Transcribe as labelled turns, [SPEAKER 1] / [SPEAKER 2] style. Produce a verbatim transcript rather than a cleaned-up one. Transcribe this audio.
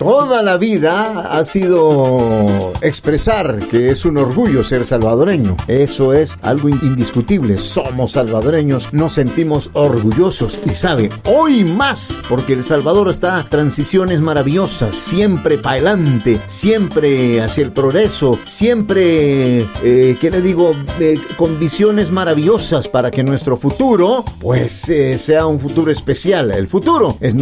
[SPEAKER 1] toda la vida ha sido expresar que es un orgullo ser salvadoreño. Eso es algo indiscutible. Somos salvadoreños, nos sentimos orgullosos y sabe, hoy más, porque El Salvador está en transiciones maravillosas, siempre para adelante, siempre hacia el progreso, siempre, eh, ¿qué le digo? Eh, con visiones maravillosas para que nuestro futuro, pues, eh, sea un futuro especial. El futuro es